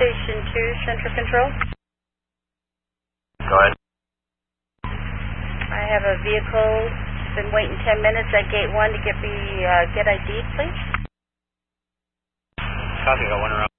Station 2, Central Control. Go ahead. I have a vehicle, been waiting 10 minutes at gate 1 to get ID, please. Copy, got one around.